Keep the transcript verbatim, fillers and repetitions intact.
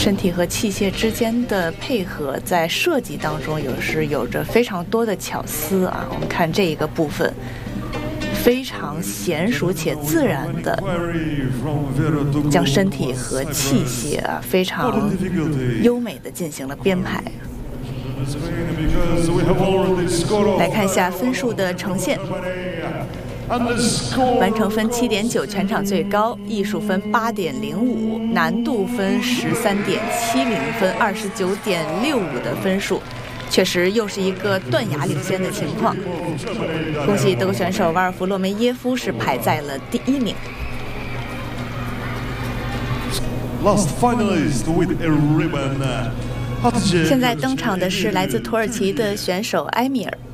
身体和器械之间的配合在设计当中有时有着非常多的巧思啊。我们看这一个部分，非常娴熟且自然的将身体和器械啊非常优美的进行了编排。来看一下分数的呈现，完成分七点九，全场最高；艺术分八点零五，难度分十三点七零分，二十九点六五的分数，确实又是一个断崖领先的情况。恭喜德国选手瓦尔夫洛梅耶夫是排在了第一名。 Last finalist with a ribbon. 现在登场的是来自土耳其的选手埃米尔。